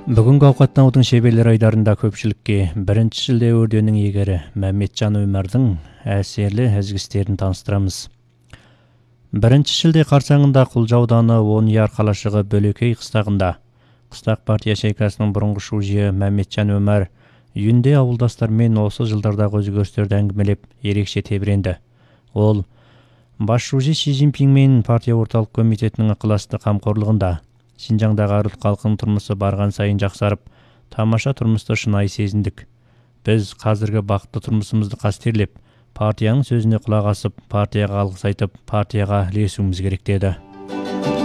Бүгінгі ауқаттанудың шеберлер айдарында көпшілікке бірінші шілде орденінің иегері Мәмметжан Өмірдің әсерлі ізгістерін таныстырамыз. Бірінші шілде қарсаңында Құлжа ауданы Онияр қалашығы Бөлекей қыстағында қыстақ партия шайкасының бұрынғы шужиы Мәмметжан Өмір үйінде ауылдастармен осы жылдардағы өзгерістерді әңгімелеп ерекше тебіренді. Ол бас шужи Си Цзиньпин мен партия орталық комитетінің ықыласты қамқорлығында Шинжаңдағы арыл халқының тұрмысы барған сайын жақсарып, тамаша тұрмысты шынайы сезіндік. Біз қазіргі бақытты тұрмысымызды қастерлеп, партияның сөзіне құлақ асып, партияға алғыс айтып, партияға ілесуіміз керек деді.